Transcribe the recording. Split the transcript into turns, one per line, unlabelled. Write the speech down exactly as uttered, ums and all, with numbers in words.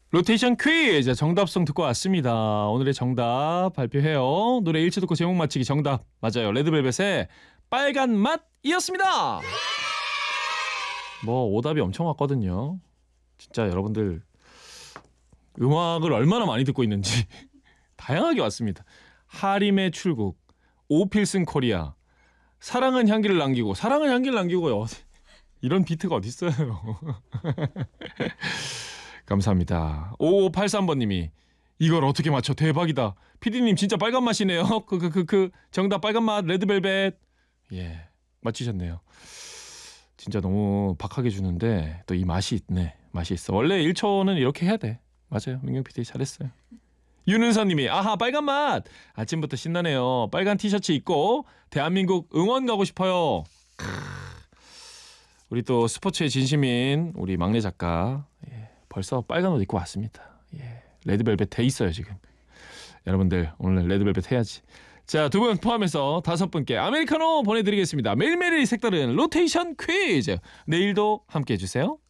로테이션 퀴즈 정답송 듣고 왔습니다. 오늘의 정답 발표해요. 노래 일 초 듣고 제목 맞히기 정답 맞아요. 레드벨벳의 빨간 맛이었습니다. 뭐 오답이 엄청 왔거든요. 진짜 여러분들 음악을 얼마나 많이 듣고 있는지 다양하게 왔습니다. 하림의 출국, 오필슨 코리아, 사랑은 향기를 남기고, 사랑은 향기를 남기고요. 이런 비트가 어디 있어요? 감사합니다. 오오팔삼 번님이 이걸 어떻게 맞춰? 대박이다. 피디님 진짜 빨간 맛이네요. 그 그 그 그 정답 빨간 맛 레드벨벳. 예, 맞히셨네요. 진짜 너무 박하게 주는데 또 이 맛이 있네. 맛이 있어. 원래 일 초는 이렇게 해야 돼. 맞아요. 민경 피디 잘했어요. 윤은서님이 아하 빨간 맛. 아침부터 신나네요. 빨간 티셔츠 입고 대한민국 응원 가고 싶어요. 우리 또 스포츠의 진심인 우리 막내 작가. 예. 벌써 빨간 옷 입고 왔습니다. 예, 레드벨벳 돼 있어요 지금. 여러분들 오늘 레드벨벳 해야지. 자, 두 분 포함해서 다섯 분께 아메리카노 보내드리겠습니다. 매일매일 색다른 로테이션 퀴즈. 내일도 함께해 주세요.